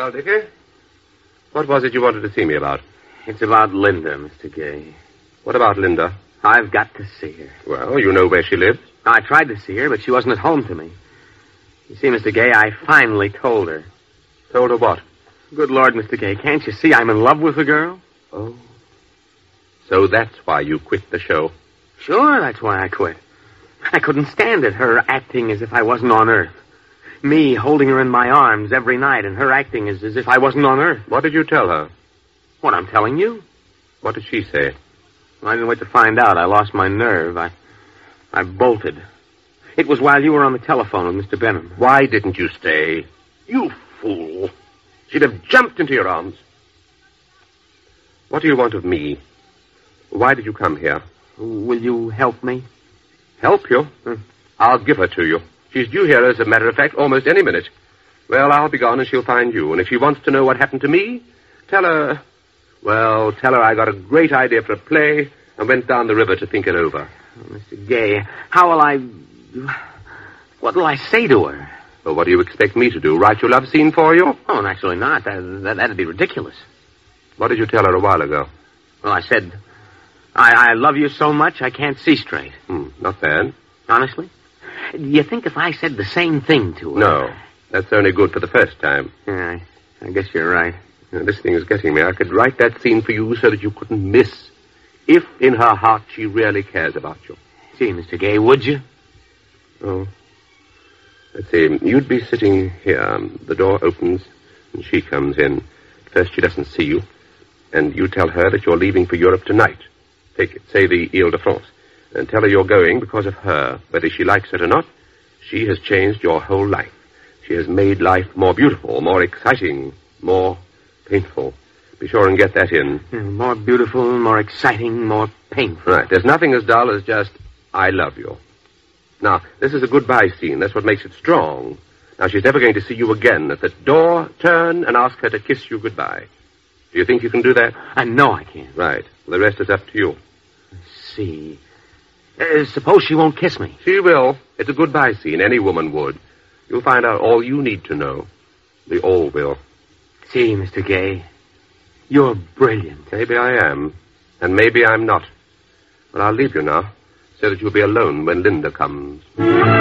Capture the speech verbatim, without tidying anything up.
Well, Dickie, what was it you wanted to see me about? It's about Linda, Mister Gay. What about Linda? I've got to see her. Well, you know where she lives. I tried to see her, but she wasn't at home to me. You see, Mister Gay, I finally told her. Told her what? Good Lord, Mister Gay, can't you see I'm in love with the girl? Oh. So that's why you quit the show. Sure, that's why I quit. I couldn't stand it, her acting as if I wasn't on Earth. Me holding her in my arms every night, and her acting as, as if I wasn't on Earth. What did you tell her? What I'm telling you. What did she say? Well, I didn't wait to find out. I lost my nerve. I I bolted. It was while you were on the telephone with Mister Benham. Why didn't you stay? You fool. She'd have jumped into your arms. What do you want of me? Why did you come here? Will you help me? Help you? Hmm. I'll give her to you. She's due here, as a matter of fact, almost any minute. Well, I'll be gone and she'll find you. And if she wants to know what happened to me, tell her... Well, tell her I got a great idea for a play and went down the river to think it over. Oh, Mister Gay, how will I... What will I say to her? Well, what do you expect me to do? Write your love scene for you? Oh, naturally not. That, that, that'd be ridiculous. What did you tell her a while ago? Well, I said, I, I love you so much I can't see straight. Hmm, not bad. Honestly? Do you think if I said the same thing to her... No, that's only good for the first time. Yeah, I, I guess you're right. Now, this thing is getting me. I could write that scene for you so that you couldn't miss. If in her heart she really cares about you. See, Mister Gay, would you? Oh. Let's see. You'd be sitting here. The door opens and she comes in. At first she doesn't see you. And you tell her that you're leaving for Europe tonight. Take, say, the Ile-de-France. And tell her you're going because of her. Whether she likes it or not, she has changed your whole life. She has made life more beautiful, more exciting, more painful. Be sure and get that in. Yeah, more beautiful, more exciting, more painful. Right. There's nothing as dull as just, I love you. Now, this is a goodbye scene. That's what makes it strong. Now, she's never going to see you again. At the door, turn and ask her to kiss you goodbye. Do you think you can do that? I know I can. Right. Well, the rest is up to you. Let's see. Uh, suppose she won't kiss me. She will. It's a goodbye scene. Any woman would. You'll find out all you need to know. We all will. See, Mister Gay, you're brilliant. Maybe I am. And maybe I'm not. But I'll leave you now, so that you'll be alone when Linda comes.